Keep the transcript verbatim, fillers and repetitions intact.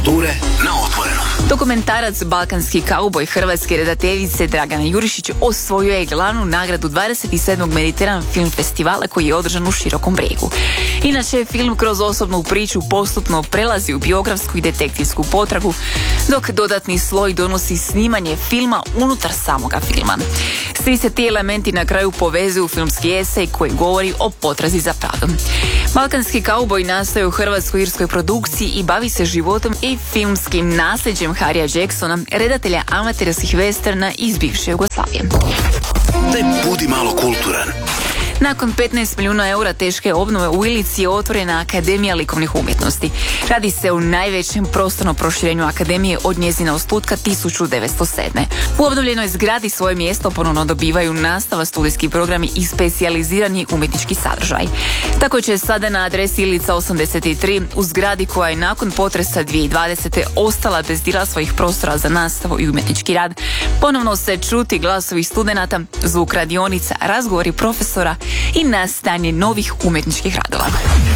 kulture na Otvorenom. Dokumentarac Balkanski kauboj hrvatske redateljice Dragana Jurišić osvojio je glavnu nagradu dvadeset sedmog Mediteran film festivala koji je održan u Širokom Brijegu. Inače, film kroz osobnu priču postupno prelazi u biografsku i detektivsku potragu, dok dodatni sloj donosi snimanje filma unutar samoga filma. Svi se ti elementi na kraju povezuju u filmski esej koji govori o potrazi za pravdom. Balkanski kauboj nastaje u hrvatsko-irskoj produkciji i bavi se životom i filmskim nasljeđem Harrya Jacksona, redatelja amaterskih westerna iz bivše Jugoslavije. Ne budi malo kulturan. Nakon petnaest milijuna eura teške obnove u Ilici je otvorena Akademija likovnih umjetnosti. Radi se o najvećem prostornom proširenju Akademije od njezina osnutka tisuću devetsto sedme. U obnovljenoj zgradi svoje mjesto ponovno dobivaju nastava, studijski programi i specijalizirani umjetnički sadržaj. Tako će sada na adresi Ilica osamdeset tri, u zgradi koja je nakon potresa dvije tisuće dvadesete ostala bez dijela svojih prostora za nastavu i umjetnički rad, ponovno se čuti glasovi studenata, zvuk radionica, razgovori profesora i nastajanje novih umjetničkih radova.